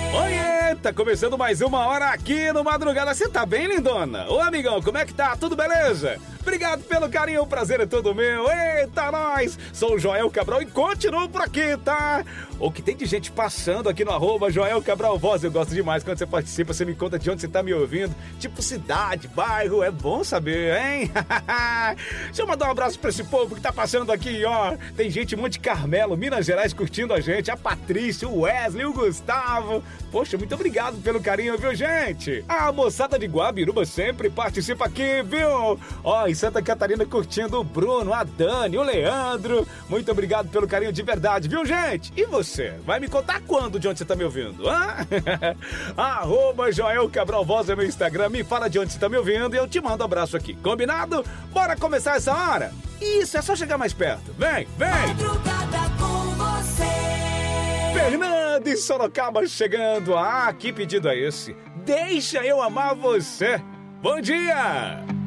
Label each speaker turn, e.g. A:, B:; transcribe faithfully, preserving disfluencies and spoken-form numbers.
A: Oiê, tá começando mais uma hora aqui no Madrugada. Você tá bem, lindona? Ô, amigão, como é que tá? Tudo beleza? Obrigado pelo carinho, o prazer é todo meu. Eita, nós! Sou o Joel Cabral e continuo por aqui, tá? O que tem de gente passando aqui no arroba Joel Cabral Voz. Eu gosto demais quando você participa, você me conta de onde você tá me ouvindo. Tipo cidade, bairro, é bom saber, hein? Deixa eu mandar um abraço pra esse povo que tá passando aqui, ó. Tem gente em Monte Carmelo, Minas Gerais, curtindo a gente. A Patrícia, o Wesley, o Gustavo. Poxa, muito obrigado pelo carinho, viu, gente? A moçada de Guabiruba sempre participa aqui, viu? Ó, em Santa Catarina curtindo o Bruno, a Dani, o Leandro. Muito obrigado pelo carinho de verdade, viu, gente? E você? Vai me contar quando de onde você tá me ouvindo? Hã? Arroba Joel Cabral Voz é meu Instagram. Me fala de onde você tá me ouvindo e eu te mando um abraço aqui. Combinado? Bora começar essa hora? Isso, é só chegar mais perto. Vem, vem!
B: Madrugada com você.
A: Fernando e Sorocaba chegando. Ah, que pedido é esse? Deixa eu amar você. Bom dia!